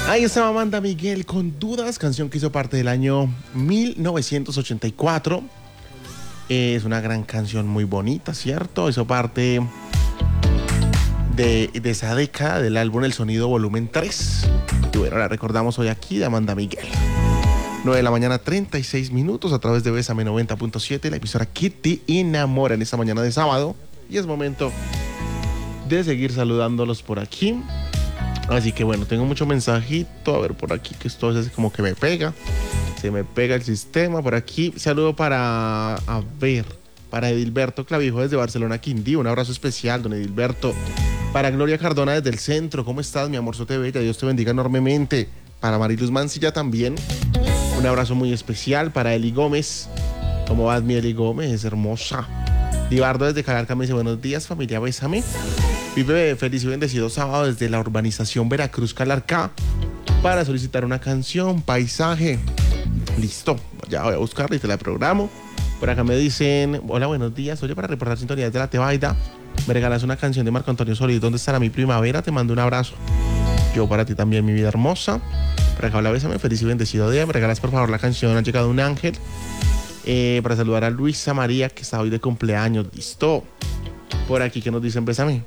Ahí estaba Amanda Miguel con Dudas, canción que hizo parte del año 1984. Es una gran canción muy bonita, ¿cierto? Hizo parte de esa década del álbum El Sonido Volumen 3. Y bueno, la recordamos hoy aquí de Amanda Miguel. 9 de la mañana, 36 minutos a través de Bésame 90.7, la emisora que te enamora en esta mañana de sábado. Y es momento de seguir saludándolos por aquí. Así que bueno, tengo mucho mensajito. A ver, por aquí que esto es como que me pega. Se me pega el sistema. Por aquí, saludo para Edilberto Clavijo desde Barcelona, Quindío. Un abrazo especial, don Edilberto. Para Gloria Cardona desde el centro. ¿Cómo estás, mi amorzote bella? Dios te bendiga enormemente. Para Mariluz Mancilla también. Un abrazo muy especial. Para Eli Gómez. ¿Cómo vas, mi Eli Gómez? Es hermosa. Dibardo desde Calarca me dice, buenos días, familia, bésame. Vive feliz y bendecido sábado desde la urbanización Veracruz, Calarcá, para solicitar una canción, paisaje. Listo, ya voy a buscarla y te la programo. Por acá me dicen, hola, buenos días. Oye, para reportar sintonías de la Tebaida, me regalas una canción de Marco Antonio Solís. ¿Dónde estará mi primavera? Te mando un abrazo. Yo para ti también, mi vida hermosa. Por acá, hola, bésame, feliz y bendecido día. Me regalas, por favor, la canción Ha llegado un ángel. Para saludar a Luisa María, que está hoy de cumpleaños. Listo. Por aquí, ¿qué nos dicen? Bésame.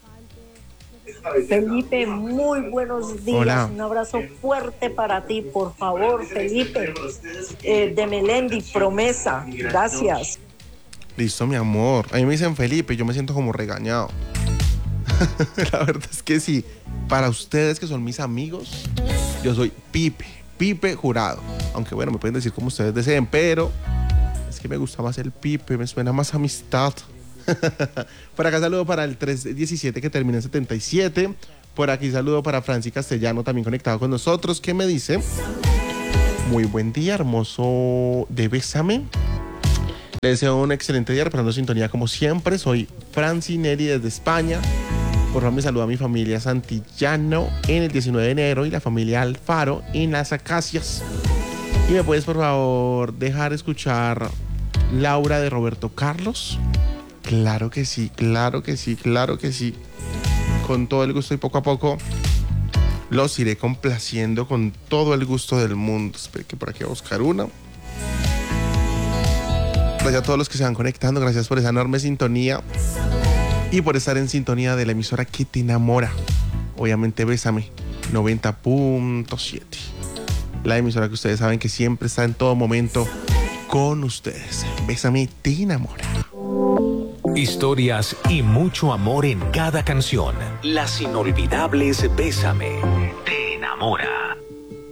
Felipe, muy buenos días. Hola. Un abrazo fuerte para ti, por favor, Felipe. De Melendi, promesa. Gracias. Listo, mi amor. A mí me dicen Felipe, yo me siento como regañado. La verdad es que sí. Para ustedes que son mis amigos, yo soy Pipe Jurado. Aunque bueno, me pueden decir como ustedes deseen, pero es que me gusta más el Pipe, me suena más amistad. Por acá saludo para el 317 que termina en 77. Por aquí saludo para Franci Castellano, también conectado con nosotros, que me dice: muy buen día, hermoso de Bésame. Le deseo un excelente día, reparando sintonía como siempre. Soy Franci Neri desde España. Por favor, me saluda a mi familia Santillano en el 19 de enero y la familia Alfaro en las Acacias. Y me puedes, por favor, dejar escuchar Laura de Roberto Carlos. Claro que sí, claro que sí, claro que sí. Con todo el gusto y poco a poco los iré complaciendo con todo el gusto del mundo. Espero que por aquí voy a buscar una. Gracias a todos los que se van conectando, gracias por esa enorme sintonía y por estar en sintonía de la emisora que te enamora. Obviamente Bésame 90.7. La emisora que ustedes saben que siempre está en todo momento con ustedes. Bésame te enamora. Historias y mucho amor en cada canción. Las inolvidables Bésame te enamora.